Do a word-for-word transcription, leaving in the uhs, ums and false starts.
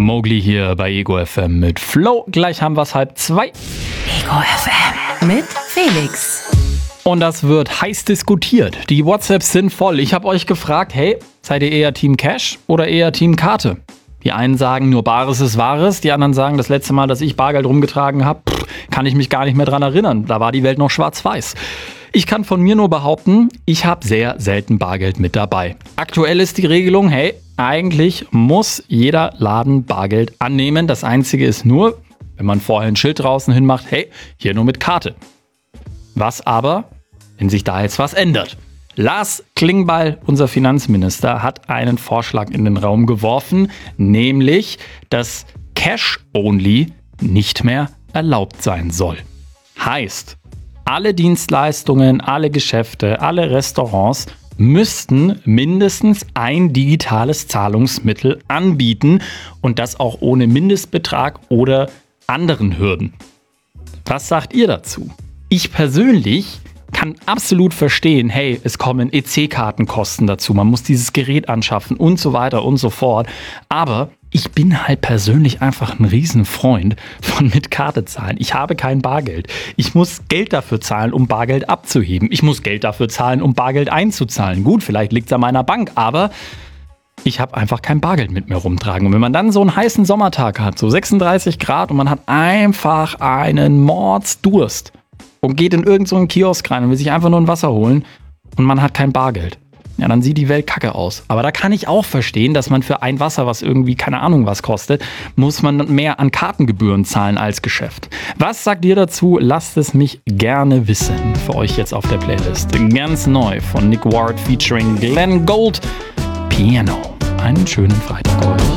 Mowgli hier bei Ego F M mit Flo. Gleich haben wir es halb zwei. Ego F M mit Felix. Und das wird heiß diskutiert. Die WhatsApps sind voll. Ich habe euch gefragt, hey, seid ihr eher Team Cash oder eher Team Karte? Die einen sagen, nur Bares ist Wahres. Die anderen sagen, das letzte Mal, dass ich Bargeld rumgetragen habe, kann ich mich gar nicht mehr dran erinnern. Da war die Welt noch schwarz-weiß. Ich kann von mir nur behaupten, ich habe sehr selten Bargeld mit dabei. Aktuell ist die Regelung, hey, eigentlich muss jeder Laden Bargeld annehmen. Das Einzige ist nur, wenn man vorher ein Schild draußen hin macht, hey, hier nur mit Karte. Was aber, wenn sich da jetzt was ändert? Lars Klingbeil, unser Finanzminister, hat einen Vorschlag in den Raum geworfen, nämlich, dass Cash-Only nicht mehr erlaubt sein soll. Heißt, alle Dienstleistungen, alle Geschäfte, alle Restaurants müssten mindestens ein digitales Zahlungsmittel anbieten und das auch ohne Mindestbetrag oder anderen Hürden. Was sagt ihr dazu? Ich persönlich kann absolut verstehen, hey, es kommen E C-Kartenkosten dazu, man muss dieses Gerät anschaffen und so weiter und so fort. Aber ich bin halt persönlich einfach ein Riesenfreund von mit Karte zahlen. Ich habe kein Bargeld. Ich muss Geld dafür zahlen, um Bargeld abzuheben. Ich muss Geld dafür zahlen, um Bargeld einzuzahlen. Gut, vielleicht liegt es an meiner Bank, aber ich habe einfach kein Bargeld mit mir rumtragen. Und wenn man dann so einen heißen Sommertag hat, so sechsunddreißig Grad und man hat einfach einen Mordsdurst und geht in irgendeinen so Kiosk rein und will sich einfach nur ein Wasser holen und man hat kein Bargeld. Ja, dann sieht die Welt kacke aus. Aber da kann ich auch verstehen, dass man für ein Wasser, was irgendwie keine Ahnung was kostet, muss man mehr an Kartengebühren zahlen als Geschäft. Was sagt ihr dazu? Lasst es mich gerne wissen. Für euch jetzt auf der Playlist. Ganz neu von Nick Ward featuring Glenn Gould. Piano. Einen schönen Freitag euch.